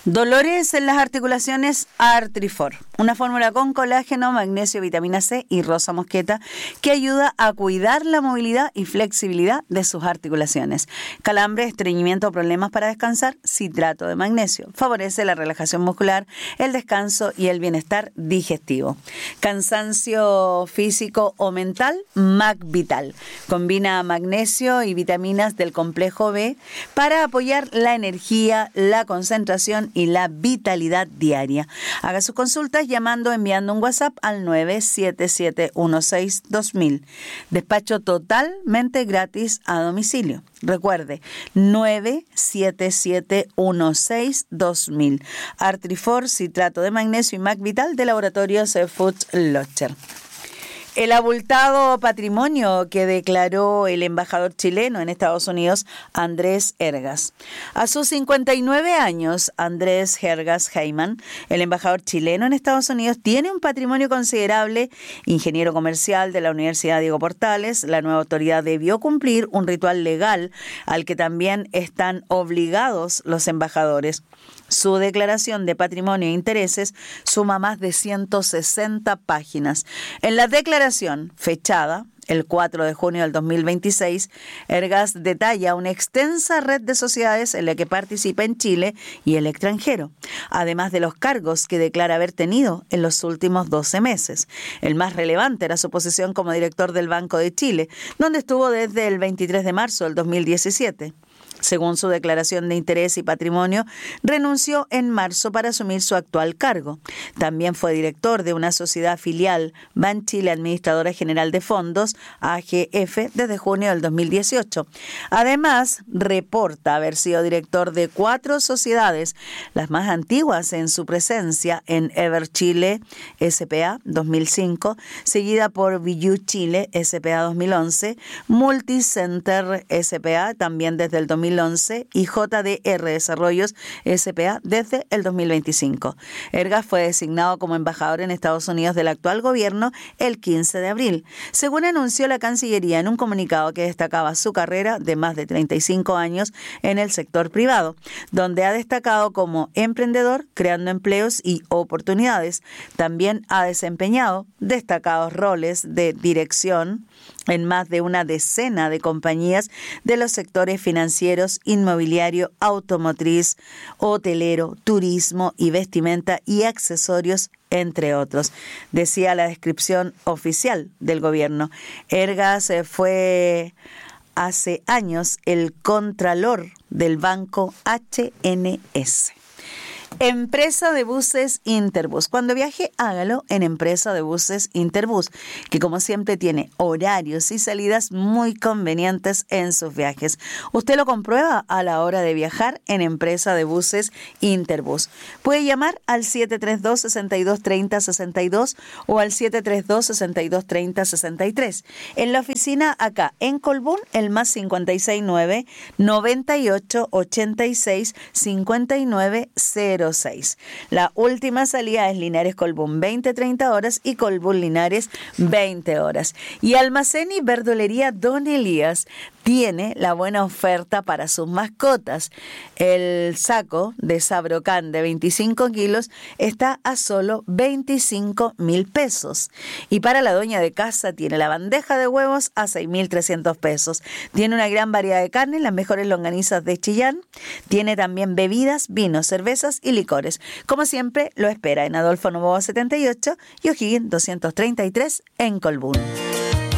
Dolores en las articulaciones, Artrifor, una fórmula con colágeno, magnesio, vitamina C y rosa mosqueta que ayuda a cuidar la movilidad y flexibilidad de sus articulaciones. Calambre, estreñimiento o problemas para descansar, citrato de magnesio. Favorece la relajación muscular, el descanso y el bienestar digestivo. Cansancio físico o mental, MagVital. Combina magnesio y vitaminas del complejo B para apoyar la energía, la concentración y la vitalidad diaria. Haga sus consultas llamando o enviando un WhatsApp al 977162000. Despacho totalmente gratis a domicilio. Recuerde, 977162000. Artrifor, citrato de magnesio y MagVital de Laboratorios Foods Locher. El abultado patrimonio que declaró el embajador chileno en Estados Unidos, Andrés Hergas. A sus 59 años, Andrés Hergas Heyman, el embajador chileno en Estados Unidos, tiene un patrimonio considerable. Ingeniero comercial de la Universidad Diego Portales, la nueva autoridad debió cumplir un ritual legal al que también están obligados los embajadores. Su declaración de patrimonio e intereses suma más de 160 páginas. En la declaración, fechada el 4 de junio del 2026, Hergas detalla una extensa red de sociedades en la que participa en Chile y el extranjero, además de los cargos que declara haber tenido en los últimos 12 meses. El más relevante era su posición como director del Banco de Chile, donde estuvo desde el 23 de marzo del 2017. Según su declaración de interés y patrimonio, renunció en marzo para asumir su actual cargo. También fue director de una sociedad filial, Banchile Administradora General de Fondos, AGF, desde junio del 2018. Además, reporta haber sido director de 4 sociedades, las más antiguas en su presencia en Everchile S.p.A. 2005, seguida por Viyu Chile S.p.A. 2011, Multicenter S.p.A. también desde el 2011 y JDR Desarrollos S.p.A. desde el 2025. Hergas fue designado como embajador en Estados Unidos del actual gobierno el 15 de abril, según anunció la Cancillería en un comunicado que destacaba su carrera de más de 35 años en el sector privado, donde ha destacado como emprendedor, creando empleos y oportunidades. También ha desempeñado destacados roles de dirección en más de una decena de compañías de los sectores financieros, inmobiliario, automotriz, hotelero, turismo y vestimenta y accesorios, entre otros. Decía la descripción oficial del gobierno. Hergas fue hace años el contralor del banco HNS. Empresa de Buses Interbus. Cuando viaje, hágalo en Empresa de Buses Interbus, que como siempre tiene horarios y salidas muy convenientes en sus viajes. Usted lo comprueba a la hora de viajar en Empresa de Buses Interbus. Puede llamar al 732-6230-62 o al 732-6230-63. En la oficina acá en Colbún, el más 569 98 86 59 06. La última salida es Linares Colbún 20-30 horas y Colbún Linares 20 horas. Y Almacén y Verdulería Don Elías tiene la buena oferta para sus mascotas. El saco de Sabrocán de 25 kilos está a solo 25.000 pesos. Y para la dueña de casa tiene la bandeja de huevos a 6.300 pesos. Tiene una gran variedad de carnes, las mejores longanizas de Chillán. Tiene también bebidas, vinos, cervezas y licores. Como siempre, lo espera en Adolfo Noboa 78 y O'Higgins 233 en Colbún.